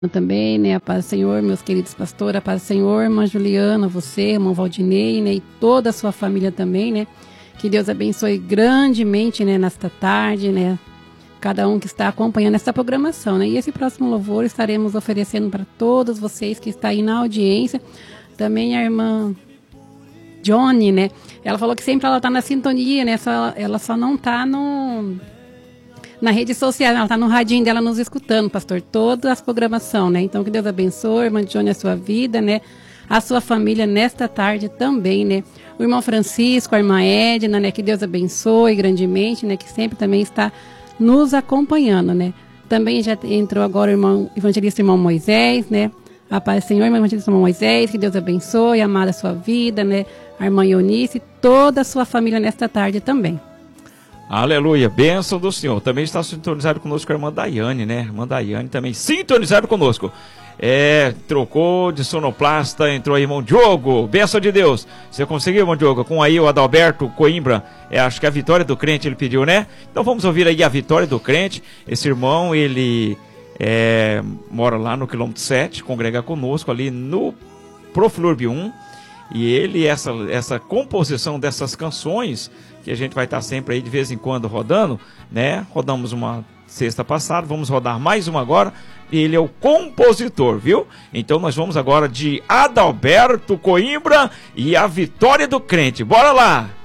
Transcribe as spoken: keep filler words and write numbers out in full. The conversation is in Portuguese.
também, né, a paz do Senhor, meus queridos pastores, a paz do Senhor, irmã Juliana, você, irmão Valdinei, né, e toda a sua família também, né, que Deus abençoe grandemente, né, nesta tarde, né, cada um que está acompanhando essa programação, né, e esse próximo louvor estaremos oferecendo para todos vocês que estão aí na audiência, também a irmã Johnny, né, ela falou que sempre ela está na sintonia, né, só, ela só não está no... na rede social, ela está no radinho dela nos escutando, pastor, toda a programação, né? Então, que Deus abençoe, irmã Johnny, a sua vida, né? A sua família nesta tarde também, né? O irmão Francisco, a irmã Edna, né? Que Deus abençoe grandemente, né? Que sempre também está nos acompanhando, né? Também já entrou agora o irmão evangelista irmão Moisés, né? A paz do Senhor, irmão evangelista irmão Moisés, que Deus abençoe, amada a sua vida, né? A irmã Eunice, toda a sua família nesta tarde também. Aleluia, bênção do Senhor. Também está sintonizado conosco a irmã Daiane, né? A irmã Daiane também sintonizado conosco. É, trocou de sonoplasta, entrou aí, irmão Diogo, bênção de Deus. Você conseguiu, irmão Diogo? Com aí o Adalberto Coimbra, é, acho que a vitória do crente ele pediu, né? Então vamos ouvir aí a vitória do crente. Esse irmão, ele é, mora lá no quilômetro sete, congrega conosco ali no Proflurb um. E ele, essa, essa composição dessas canções, que a gente vai estar sempre aí de vez em quando rodando, né? Rodamos uma sexta passada, vamos rodar mais uma agora, e ele é o compositor, viu? Então nós vamos agora de Adalberto Coimbra e a vitória do crente. Bora lá!